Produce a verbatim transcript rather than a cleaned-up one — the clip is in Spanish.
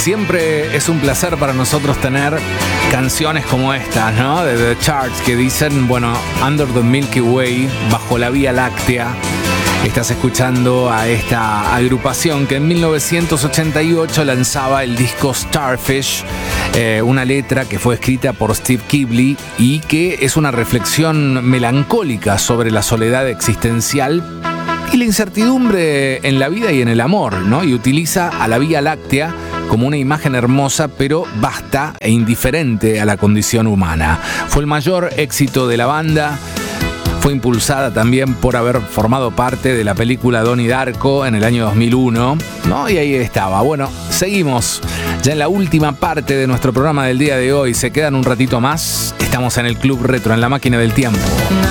Siempre es un placer para nosotros tener canciones como estas, ¿no? De The Charts, que dicen, bueno, Under the Milky Way, bajo la Vía Láctea. Estás escuchando a esta agrupación que en mil novecientos ochenta y ocho lanzaba el disco Starfish, eh, una letra que fue escrita por Steve Kibble y que es una reflexión melancólica sobre la soledad existencial y la incertidumbre en la vida y en el amor, ¿no? Y utiliza a la Vía Láctea como una imagen hermosa, pero vasta e indiferente a la condición humana. Fue el mayor éxito de la banda. Fue impulsada también por haber formado parte de la película Donnie Darko en el año dos mil uno, ¿no? Y ahí estaba. Bueno, seguimos ya en la última parte de nuestro programa del día de hoy. Se quedan un ratito más. Estamos en el Club Retro, en la máquina del tiempo.